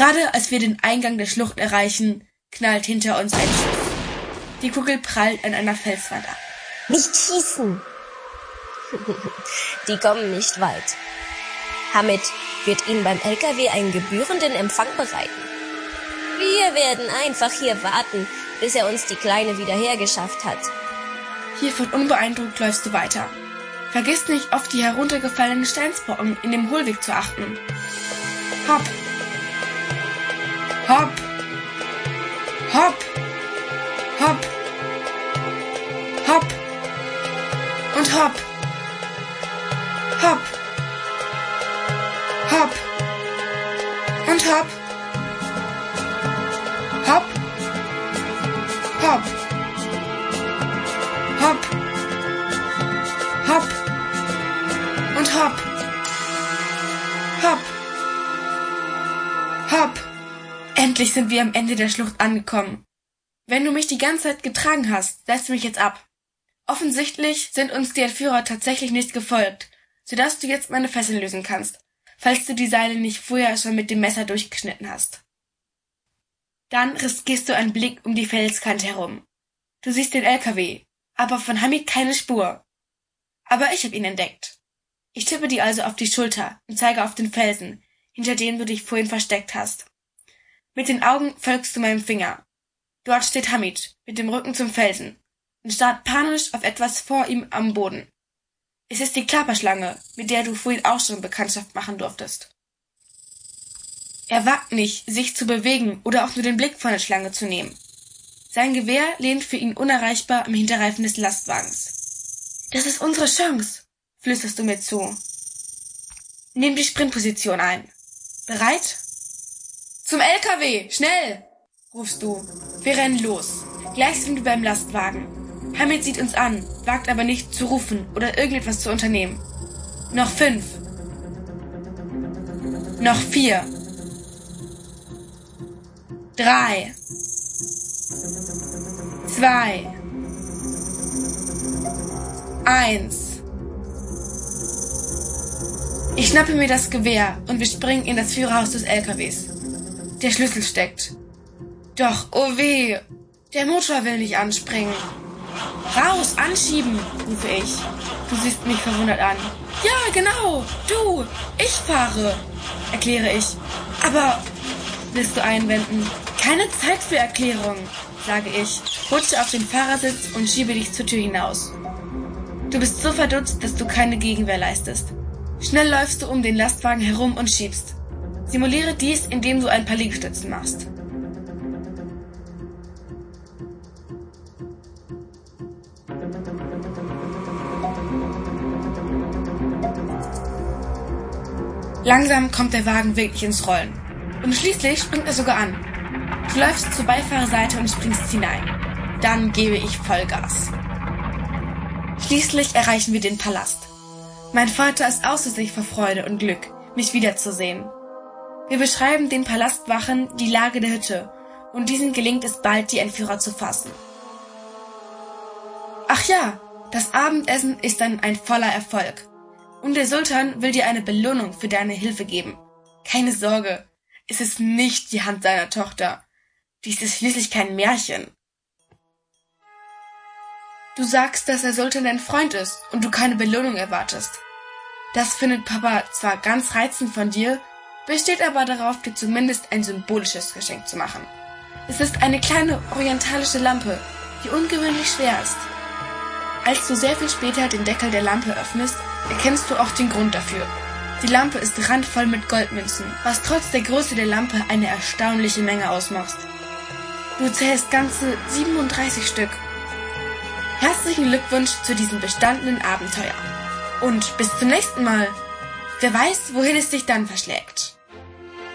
Gerade als wir den Eingang der Schlucht erreichen, knallt hinter uns ein Schuss. Die Kugel prallt an einer Felswand ab. Nicht schießen! Die kommen nicht weit. Hamid wird ihnen beim LKW einen gebührenden Empfang bereiten. Wir werden einfach hier warten, bis er uns die Kleine wieder hergeschafft hat. Hiervon unbeeindruckt läufst du weiter. Vergiss nicht, auf die heruntergefallenen Steinsbrocken in dem Hohlweg zu achten. Hopp! Hopp! Hopp! Hopp! Hopp! Und hopp! Hopp! Hopp! Und hopp! Hopp! Hopp! Hopp! Hopp! Und hopp! Hopp! Hopp! Endlich sind wir am Ende der Schlucht angekommen. Wenn du mich die ganze Zeit getragen hast, setz mich jetzt ab. Offensichtlich sind uns die Entführer tatsächlich nicht gefolgt, sodass du jetzt meine Fesseln lösen kannst, falls du die Seile nicht vorher schon mit dem Messer durchgeschnitten hast. Dann riskierst du einen Blick um die Felskante herum. Du siehst den LKW, aber von Hamid keine Spur. Aber ich habe ihn entdeckt. Ich tippe dir also auf die Schulter und zeige auf den Felsen, hinter dem du dich vorhin versteckt hast. Mit den Augen folgst du meinem Finger. Dort steht Hamid, mit dem Rücken zum Felsen, und starrt panisch auf etwas vor ihm am Boden. Es ist die Klapperschlange, mit der du vorhin auch schon Bekanntschaft machen durftest. Er wagt nicht, sich zu bewegen oder auch nur den Blick von der Schlange zu nehmen. Sein Gewehr lehnt für ihn unerreichbar am Hinterreifen des Lastwagens. »Das ist unsere Chance«, flüsterst du mir zu. »Nimm die Sprintposition ein. Bereit?« »Zum LKW! Schnell!« rufst du. Wir rennen los. Gleich sind wir beim Lastwagen. Hamid sieht uns an, wagt aber nicht zu rufen oder irgendetwas zu unternehmen. Noch 5. Noch 4. 3. 2. 1. Ich schnappe mir das Gewehr und wir springen in das Führerhaus des LKWs. Der Schlüssel steckt. Doch, oh weh, der Motor will nicht anspringen. Raus, anschieben, rufe ich. Du siehst mich verwundert an. Ja, genau, du, ich fahre, erkläre ich. Aber, willst du einwenden? Keine Zeit für Erklärung, sage ich, rutsche auf den Fahrersitz und schiebe dich zur Tür hinaus. Du bist so verdutzt, dass du keine Gegenwehr leistest. Schnell läufst du um den Lastwagen herum und schiebst. Simuliere dies, indem du ein paar Liegestützen machst. Langsam kommt der Wagen wirklich ins Rollen. Und schließlich springt er sogar an. Du läufst zur Beifahrerseite und springst hinein. Dann gebe ich Vollgas. Schließlich erreichen wir den Palast. Mein Vater ist außer sich vor Freude und Glück, mich wiederzusehen. Wir beschreiben den Palastwachen die Lage der Hütte und diesen gelingt es bald, die Entführer zu fassen. Ach ja, das Abendessen ist dann ein voller Erfolg. Und der Sultan will dir eine Belohnung für deine Hilfe geben. Keine Sorge, es ist nicht die Hand seiner Tochter. Dies ist schließlich kein Märchen. Du sagst, dass der Sultan dein Freund ist und du keine Belohnung erwartest. Das findet Papa zwar ganz reizend von dir, besteht aber darauf, dir zumindest ein symbolisches Geschenk zu machen. Es ist eine kleine orientalische Lampe, die ungewöhnlich schwer ist. Als du sehr viel später den Deckel der Lampe öffnest, erkennst du auch den Grund dafür. Die Lampe ist randvoll mit Goldmünzen, was trotz der Größe der Lampe eine erstaunliche Menge ausmacht. Du zählst ganze 37 Stück. Herzlichen Glückwunsch zu diesem bestandenen Abenteuer. Und bis zum nächsten Mal. Wer weiß, wohin es dich dann verschlägt.